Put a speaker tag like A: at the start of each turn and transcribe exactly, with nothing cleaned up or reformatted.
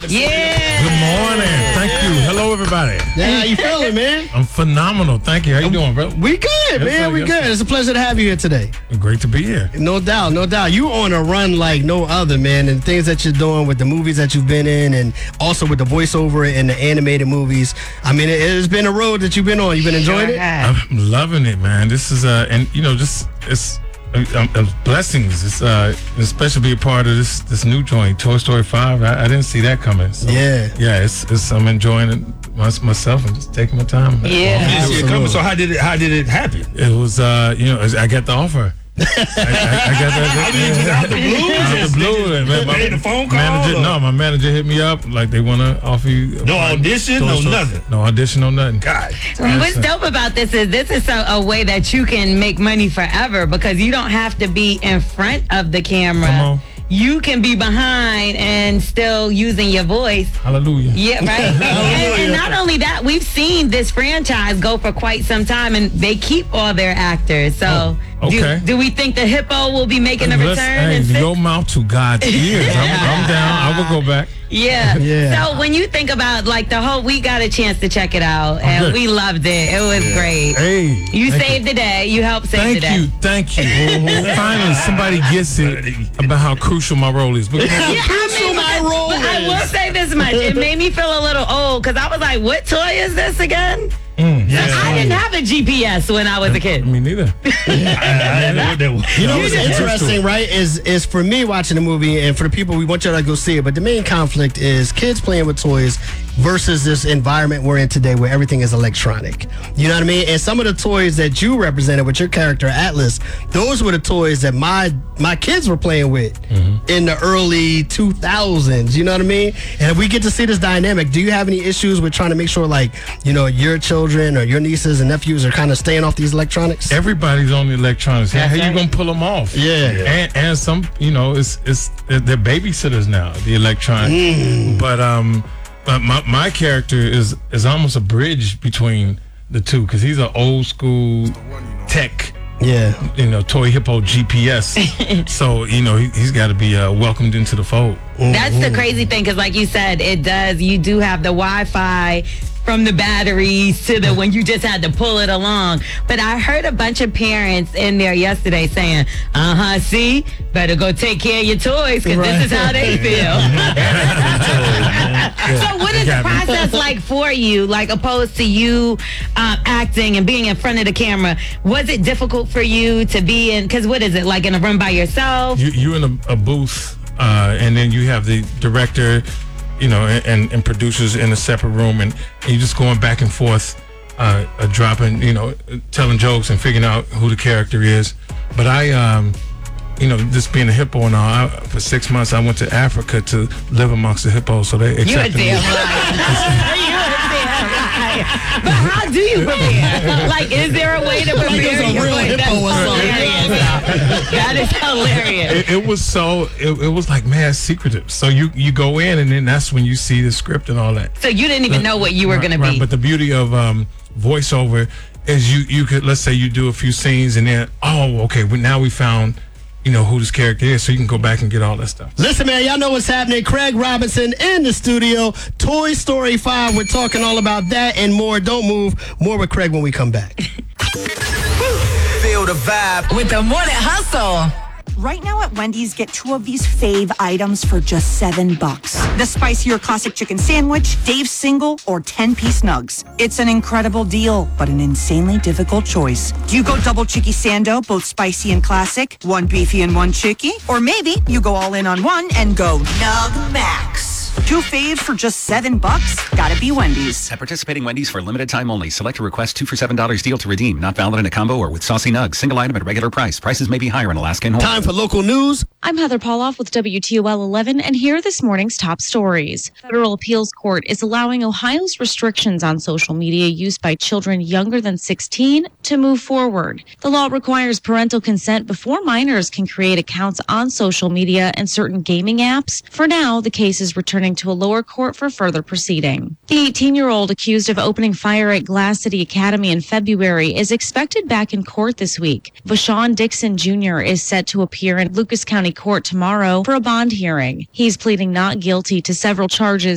A: Yeah.
B: Good morning. Thank you. Hello, everybody.
C: Yeah, how you feeling, man?
B: I'm phenomenal. Thank you. How you doing, bro?
C: We good,
B: Yes,
C: man.
B: sir,
C: We
B: yes,
C: good.
B: sir.
C: It's a pleasure to have you here today.
B: Great to be here.
C: No doubt, no doubt. You on a run like no other, man. And things that you're doing with the movies that you've been in, and also with the voiceover and the animated movies. I mean, it, it's been a road that you've been on. You've been enjoying it.
B: I'm loving it, man. This is uh, and you know, just it's. Um, uh, blessings. It's uh, especially be a part of this this new joint, Toy Story five. I, I didn't see that coming. So,
C: Yeah.
B: yeah. It's, it's I'm enjoying it my, myself and just taking my time.
A: Yeah.
D: You didn't see it coming, so how did it? How did it happen?
B: It was uh, you know, I got the offer. I, I, I got that.
D: I mean, just out the blue?
B: Out the blue. And man, my
D: Made a phone call,
B: Manager,
D: or-
B: no, my manager hit me up like they want to offer you.
D: No audition, no nothing.
B: No audition, no nothing.
D: God.
A: What's dope about this is this is a, a way that you can make money forever because you don't have to be in front of the camera.
B: Come on.
A: You can be behind and still using your voice.
B: Hallelujah.
A: Yeah, right. and, and not only that, we've seen this franchise go for quite some time, and they keep all their actors. So,
B: Oh, okay.
A: do, do we think the hippo will be making a
B: Let's-
A: return?
B: Hey,
A: in six?
B: your mouth to God's ears. I'm, I'm down. I will go back.
A: Yeah.
C: Yeah.
A: So when you think about like the whole, we got a chance to check it out, and
B: good.
A: we loved it. It was great.
B: Hey.
A: You
B: thank
A: saved the day. You helped save the
B: Thank
A: day.
B: you, thank you. Finally, somebody gets it about how crucial my role is. But,
A: Yeah, I mean,
C: my
A: but-
C: role
A: but I
C: is.
A: will say this much. It made me feel a little old because I was like, what toy is this again? I didn't have a G P S when I was a kid.
B: me neither.
D: I, I didn't know what that was.
C: You know what's
B: Yeah.
C: interesting, right? Is is for me watching the movie, and for the people we want you to go see it. But the main conflict is kids playing with toys versus this environment we're in today, where everything is electronic. You know what I mean? And some of the toys that you represented with your character Atlas, those were the toys that my my kids were playing with in the early two thousands. You know what I mean? And we get to see this dynamic. Do you have any issues with trying to make sure, like, you know, your children or your nieces and nephews are kind of staying off these electronics?
B: Everybody's on the electronics. How, how you
A: right.
B: gonna pull them off?
C: Yeah.
B: And, and some, you know, it's it's they're babysitters now. The electronic. But um, but my my character is is almost a bridge between the two because he's an old school tech.
C: Yeah.
B: You know, toy hippo G P S. So you know he, he's got to be uh, welcomed into the fold.
A: That's the crazy thing because, like you said, it does. You do have the Wi-Fi from the batteries to the when you just had to pull it along. But I heard a bunch of parents in there yesterday saying, "Uh huh, see, better go take care of your toys because
C: Right.
A: this is how they feel." So, what is the
B: Got me.
A: process like for you, like opposed to you uh, acting and being in front of the camera? Was it difficult for you to be in? Because what is it like in a room by yourself?
B: You you in a, a booth, uh, and then you have the director, you know, and, and, and producers in a separate room, and, and you're just going back and forth, uh, uh, dropping, you know, telling jokes and figuring out who the character is. But I, um, you know, just being a hippo and all, I, for six months I went to Africa to live amongst the hippos, so they
A: You're a
B: accepted me.
A: damn liar. You're a damn liar. But how do you prepare? Like, is there a way to prepare?
C: Like it's a
A: your
C: real
A: voice?
C: hippo or
A: That's
C: something.
A: hilarious. That is hilarious.
B: It, it was so, it, it was like mad secretive. So you, you go in, and then that's when you see the script and all that.
A: So you didn't even know what you were
B: Right,
A: going to
B: right,
A: be.
B: But the beauty of um, voiceover is you you could, let's say you do a few scenes and then, oh, okay, well, now we found, you know, who this character is, so you can go back and get all that stuff.
C: Listen, man, y'all know what's happening. Craig Robinson in the studio. Toy Story five. We're talking all about that and more. Don't move. More with Craig when we come back.
E: Feel the vibe.
F: With the Morning Hustle.
G: Right now at Wendy's, get two of these fave items for just seven bucks. The spicier classic chicken sandwich, Dave's single, or ten-piece nugs. It's an incredible deal, but an insanely difficult choice. Do you go double chicky sando, both spicy and classic, one beefy and one chicky? Or maybe you go all in on one and go Nug Max. Two faves for just seven bucks? Gotta be Wendy's.
H: At participating Wendy's for a limited time only. Select a request two for seven dollars deal to redeem. Not valid in a combo or with saucy nugs. Single item at regular price. Prices may be higher in Alaska and Hawaii.
C: Time for local news.
I: I'm Heather Pauloff with W T O L eleven, and here are this morning's top stories. Federal Appeals Court is allowing Ohio's restrictions on social media use by children younger than sixteen to move forward. The law requires parental consent before minors can create accounts on social media and certain gaming apps. For now, the case is returning to a lower court for further proceeding. The eighteen-year-old accused of opening fire at Glass City Academy in February is expected back in court this week. Vashawn Dixon Junior is set to appear in Lucas County Court tomorrow for a bond hearing. He's pleading not guilty to several charges